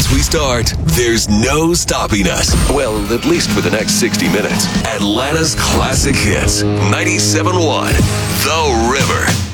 Once we start, there's no stopping us. Well, at least for the next 60 minutes. Atlanta's classic hits. 97.1 The River.